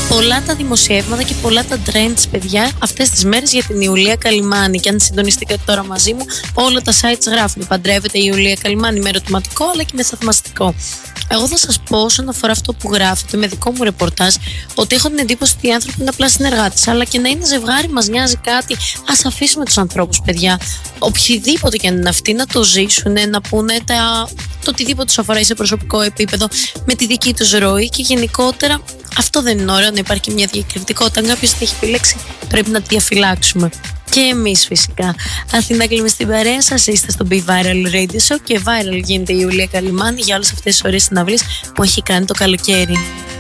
Πολλά τα δημοσιεύματα και πολλά τα trends, παιδιά, αυτές τις μέρες για την Ιουλία Καλυμάνη. Και αν συντονιστήκατε τώρα μαζί μου, όλα τα sites γράφουν. Παντρεύεται η Ιουλία Καλυμάνη με ερωτηματικό αλλά και με θαυμαστικό. Εγώ θα σας πω, όσον αφορά αυτό που γράφετε με δικό μου ρεπορτάζ, ότι έχω την εντύπωση ότι οι άνθρωποι είναι απλά συνεργάτες. Αλλά και να είναι ζευγάρι, μας νοιάζει κάτι. Ας αφήσουμε τους ανθρώπους, παιδιά. Οποιοδήποτε και αν είναι αυτοί, να το ζήσουν, να πούνε το οτιδήποτε τους αφορά σε προσωπικό επίπεδο με τη δική τους ροή και γενικότερα. Αυτό δεν είναι ωραίο, να υπάρχει και μια διακριτικότητα. Αν κάποιος την έχει επιλέξει, πρέπει να τη διαφυλάξουμε. Και εμείς φυσικά. Αθηνά κλείνουμε στην παρέα σας. Είστε στο Be Viral Radio Show και viral γίνεται η Ιουλία Καλυμάνη για όλες αυτές τις ωραίες συναυλίες που έχει κάνει το καλοκαίρι.